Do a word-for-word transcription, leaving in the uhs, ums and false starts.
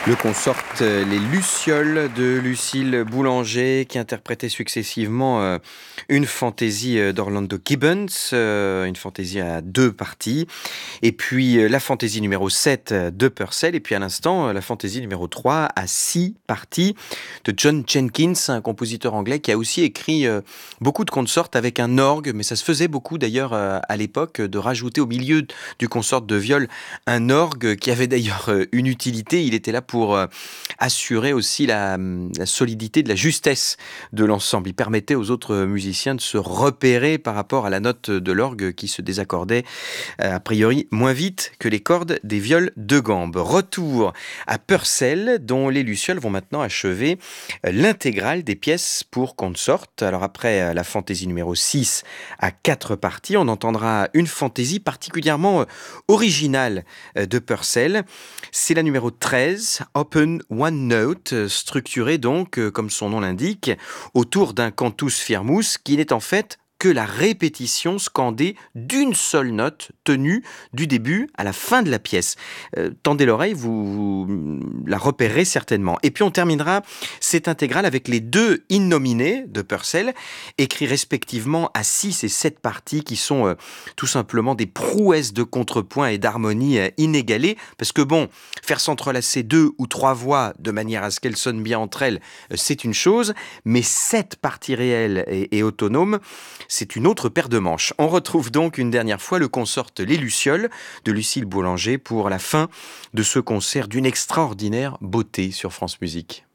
Le consort euh, Les Lucioles de Lucille Boulanger qui interprétait successivement euh, une fantaisie euh, d'Orlando Gibbons, euh, une fantaisie à deux parties, et puis euh, la fantaisie numéro sept euh, de Purcell, et puis à l'instant euh, la fantaisie numéro trois à six parties de John Jenkins, un compositeur anglais qui a aussi écrit euh, beaucoup de consorts avec un orgue, mais ça se faisait beaucoup d'ailleurs euh, à l'époque de rajouter au milieu du consort de viol un orgue qui avait d'ailleurs euh, une utilité. Il était là pour pour assurer aussi la, la solidité de la justesse de l'ensemble. Il permettait aux autres musiciens de se repérer par rapport à la note de l'orgue qui se désaccordait a priori moins vite que les cordes des viols de gambe. Retour à Purcell, dont les Lucioles vont maintenant achever l'intégrale des pièces pour consort. Alors après la fantaisie numéro six à quatre parties, on entendra une fantaisie particulièrement originale de Purcell. C'est la numéro treize, Open One Note, structurée donc, comme son nom l'indique, autour d'un cantus firmus qui n'est en fait que la répétition scandée d'une seule note tenue du début à la fin de la pièce. Euh, tendez l'oreille, vous, vous la repérerez certainement. Et puis on terminera cette intégrale avec les deux innominés de Purcell, écrits respectivement à six et sept parties qui sont euh, tout simplement des prouesses de contrepoint et d'harmonie euh, inégalées. Parce que bon, faire s'entrelacer deux ou trois voix de manière à ce qu'elles sonnent bien entre elles, euh, c'est une chose, mais sept parties réelles et, et autonomes, c'est une autre paire de manches. On retrouve donc une dernière fois le consort Les Lucioles de Lucille Boulanger pour la fin de ce concert d'une extraordinaire beauté sur France Musique.